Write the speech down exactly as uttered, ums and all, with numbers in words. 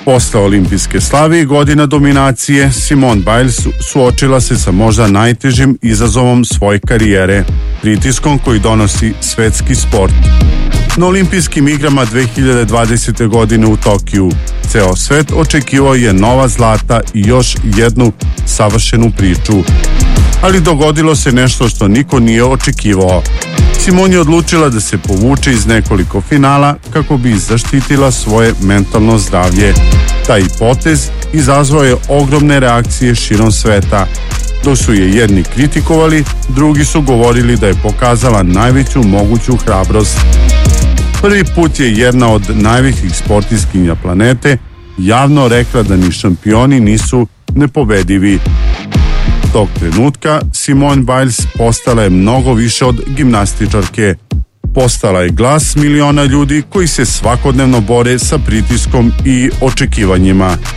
Posle olimpijske slave i godina dominacije, Simone Biles suočila se sa možda najtežim izazovom svoje karijere, pritiskom koji donosi svetski sport. Na olimpijskim igrama dve hiljade dvadesete. godine u Tokiju ceo svet očekivao je nova zlata i još jednu savršenu priču. Ali dogodilo se nešto što niko nije očekivao. Simone je odlučila da se povuče iz nekoliko finala kako bi zaštitila svoje mentalno zdravlje. Taj potez izazvao je ogromne reakcije širom sveta. Dok su je jedni kritikovali, drugi su govorili da je pokazala najveću moguću hrabrost. Prvi put je jedna od najvećih sportistkinja planete javno rekla da ni šampioni nisu nepobedivi. Tog trenutka Simone Biles postala je mnogo više od gimnastičarke. Postala je glas miliona ljudi koji se svakodnevno bore sa pritiskom i očekivanjima.